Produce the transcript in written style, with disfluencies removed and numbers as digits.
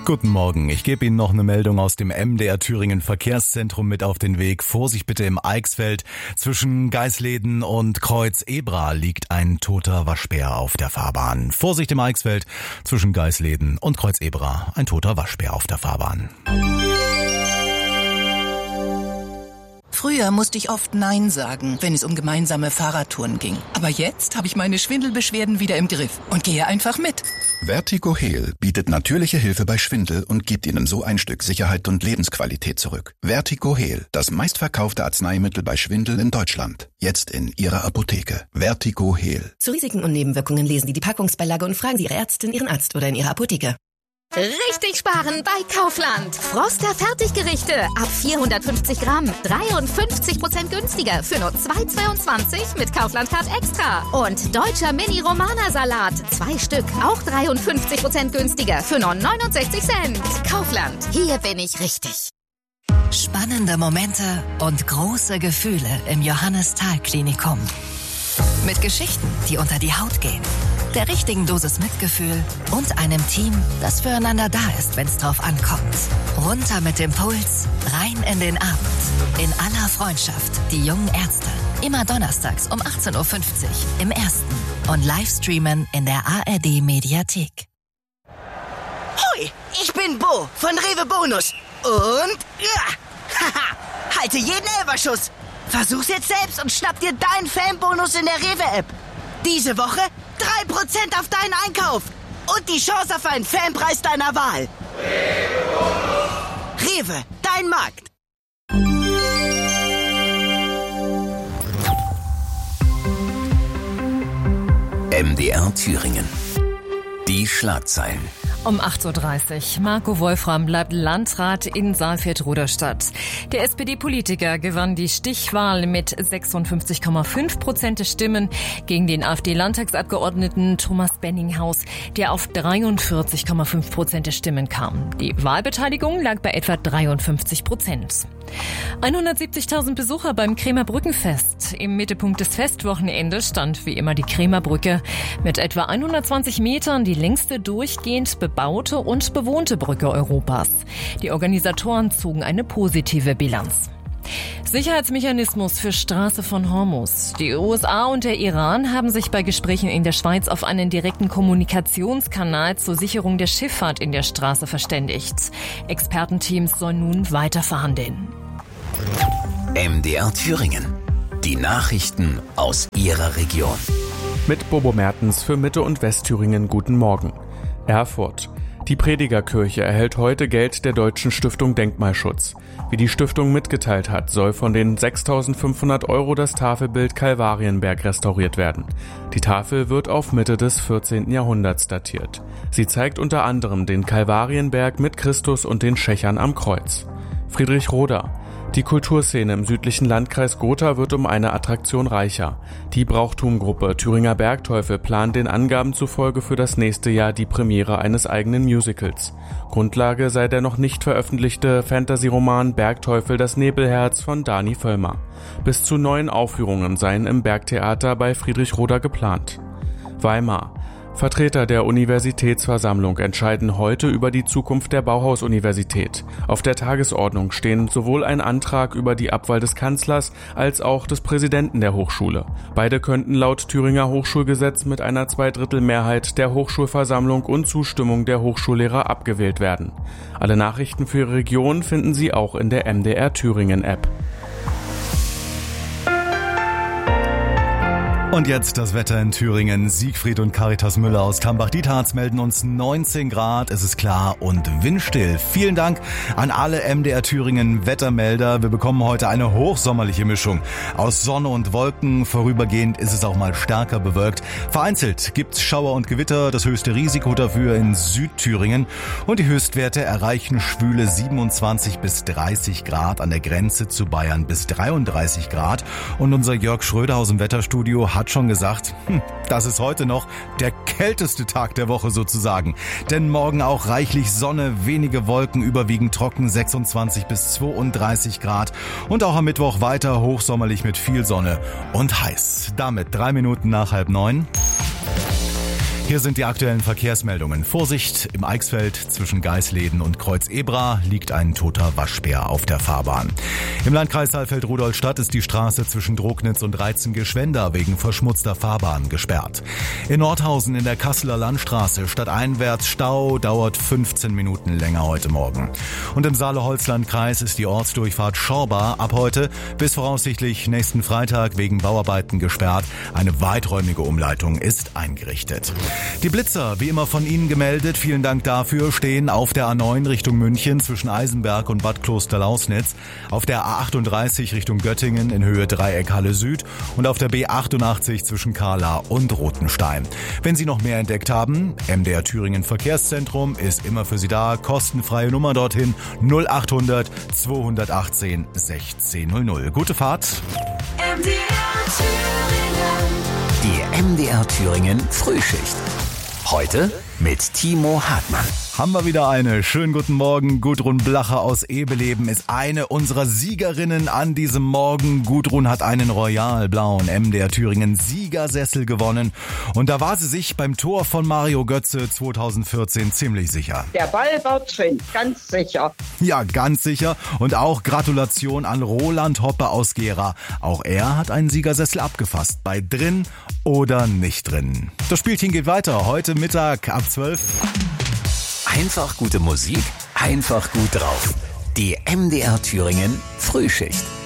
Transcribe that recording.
Guten Morgen, ich gebe Ihnen noch eine Meldung aus dem MDR Thüringen Verkehrszentrum mit auf den Weg. Vorsicht bitte im Eichsfeld. Zwischen Geisleden und Kreuz Ebra liegt ein toter Waschbär auf der Fahrbahn. Vorsicht im Eichsfeld, zwischen Geisleden und Kreuz Ebra, ein toter Waschbär auf der Fahrbahn. Früher musste ich oft Nein sagen, wenn es um gemeinsame Fahrradtouren ging. Aber jetzt habe ich meine Schwindelbeschwerden wieder im Griff und gehe einfach mit. VertigoHeal bietet natürliche Hilfe bei Schwindel und gibt Ihnen so ein Stück Sicherheit und Lebensqualität zurück. VertigoHeal, das meistverkaufte Arzneimittel bei Schwindel in Deutschland. Jetzt in Ihrer Apotheke. VertigoHeal. Zu Risiken und Nebenwirkungen lesen Sie die Packungsbeilage und fragen Sie Ihre Ärztin, Ihren Arzt oder in Ihrer Apotheke. Richtig sparen bei Kaufland. Froster Fertiggerichte ab 450 Gramm. 53% günstiger für nur 2,22 mit Kaufland Card Extra. Und deutscher Mini-Romana-Salat. 2 Stück, auch 53% günstiger für nur 69 Cent. Kaufland, hier bin ich richtig. Spannende Momente und große Gefühle im Johannes-Thal-Klinikum. Mit Geschichten, die unter die Haut gehen, der richtigen Dosis Mitgefühl und einem Team, das füreinander da ist, wenn es drauf ankommt. Runter mit dem Puls, rein in den Abend. In aller Freundschaft, die jungen Ärzte. Immer donnerstags um 18.50 Uhr im Ersten und Livestreamen in der ARD-Mediathek. Hoi, ich bin Bo von Rewe Bonus. Und haha, halte jeden Elferschuss. Versuch's jetzt selbst und schnapp dir deinen Fanbonus in der Rewe-App. Diese Woche 3% auf deinen Einkauf und die Chance auf einen Fanpreis deiner Wahl. Rewe, dein Markt. MDR Thüringen. Die Schlagzeilen. Um 8.30 Uhr. Marco Wolfram bleibt Landrat in Saalfeld-Rudolstadt. Der SPD-Politiker gewann die Stichwahl mit 56,5% der Stimmen gegen den AfD-Landtagsabgeordneten Thomas Benninghaus, der auf 43,5% der Stimmen kam. Die Wahlbeteiligung lag bei etwa 53%. 170.000 Besucher beim Kremer Brückenfest. Im Mittelpunkt des Festwochenendes stand wie immer die Kremer Brücke. Mit etwa 120 Metern die längste durchgehend bebaute und bewohnte Brücke Europas. Die Organisatoren zogen eine positive Bilanz. Sicherheitsmechanismus für Straße von Hormuz. Die USA und der Iran haben sich bei Gesprächen in der Schweiz auf einen direkten Kommunikationskanal zur Sicherung der Schifffahrt in der Straße verständigt. Expertenteams sollen nun weiter verhandeln. MDR Thüringen. Die Nachrichten aus Ihrer Region. Mit Bobo Mertens für Mitte- und Westthüringen guten Morgen. Erfurt. Die Predigerkirche erhält heute Geld der Deutschen Stiftung Denkmalschutz. Wie die Stiftung mitgeteilt hat, soll von den 6.500 € das Tafelbild Kalvarienberg restauriert werden. Die Tafel wird auf Mitte des 14. Jahrhunderts datiert. Sie zeigt unter anderem den Kalvarienberg mit Christus und den Schächern am Kreuz. Friedrichroda. Die Kulturszene im südlichen Landkreis Gotha wird um eine Attraktion reicher. Die Brauchtumgruppe Thüringer Bergteufel plant den Angaben zufolge für das nächste Jahr die Premiere eines eigenen Musicals. Grundlage sei der noch nicht veröffentlichte Fantasy-Roman Bergteufel das Nebelherz von Dani Völlmer. Bis zu 9 Aufführungen seien im Bergtheater bei Friedrichroda geplant. Weimar. Vertreter der Universitätsversammlung entscheiden heute über die Zukunft der Bauhaus-Universität. Auf der Tagesordnung stehen sowohl ein Antrag über die Abwahl des Kanzlers als auch des Präsidenten der Hochschule. Beide könnten laut Thüringer Hochschulgesetz mit einer 2/3 der Hochschulversammlung und Zustimmung der Hochschullehrer abgewählt werden. Alle Nachrichten für Ihre Region finden Sie auch in der MDR Thüringen App. Und jetzt das Wetter in Thüringen. Siegfried und Caritas Müller aus Tambach-Dietharz melden uns 19 Grad. Es ist klar und windstill. Vielen Dank an alle MDR Thüringen Wettermelder. Wir bekommen heute eine hochsommerliche Mischung aus Sonne und Wolken. Vorübergehend ist es auch mal stärker bewölkt. Vereinzelt gibt's Schauer und Gewitter. Das höchste Risiko dafür in Südthüringen. Und die Höchstwerte erreichen schwüle 27 bis 30 Grad, an der Grenze zu Bayern bis 33 Grad. Und unser Jörg Schröder aus dem Wetterstudio hat schon gesagt, das ist heute noch der kälteste Tag der Woche sozusagen. Denn morgen auch reichlich Sonne, wenige Wolken, überwiegend trocken, 26 bis 32 Grad. Und auch am Mittwoch weiter hochsommerlich mit viel Sonne und heiß. Damit 3 Minuten nach 8:30. Hier sind die aktuellen Verkehrsmeldungen. Vorsicht, im Eichsfeld zwischen Geisleden und Kreuz Ebra liegt ein toter Waschbär auf der Fahrbahn. Im Landkreis Saalfeld-Rudolstadt ist die Straße zwischen Drognitz und Reizengeschwender wegen verschmutzter Fahrbahn gesperrt. In Nordhausen in der Kasseler Landstraße stadteinwärts Stau, dauert 15 Minuten länger heute Morgen. Und im Saale-Holzland-Kreis ist die Ortsdurchfahrt Schorba ab heute bis voraussichtlich nächsten Freitag wegen Bauarbeiten gesperrt. Eine weiträumige Umleitung ist eingerichtet. Die Blitzer, wie immer von Ihnen gemeldet, vielen Dank dafür, stehen auf der A9 Richtung München zwischen Eisenberg und Bad Kloster-Lausnitz, auf der A38 Richtung Göttingen in Höhe Dreieck Halle Süd und auf der B88 zwischen Kahla und Rothenstein. Wenn Sie noch mehr entdeckt haben, MDR Thüringen Verkehrszentrum ist immer für Sie da, kostenfreie Nummer dorthin 0800 218 1600. Gute Fahrt. MDR Thüringen. Die MDR Thüringen Frühschicht. Heute mit Timo Hartmann. Haben wir wieder eine. Schönen guten Morgen. Gudrun Blacher aus Ebeleben ist eine unserer Siegerinnen an diesem Morgen. Gudrun hat einen royal-blauen MDR Thüringen Siegersessel gewonnen. Und da war sie sich beim Tor von Mario Götze 2014 ziemlich sicher. Der Ball war drin, ganz sicher. Ja, ganz sicher. Und auch Gratulation an Roland Hoppe aus Gera. Auch er hat einen Siegersessel abgefasst. Bei drin oder nicht drin. Das Spielchen geht weiter. Heute Mittag ab 12. Einfach gute Musik, einfach gut drauf. Die MDR Thüringen Frühschicht.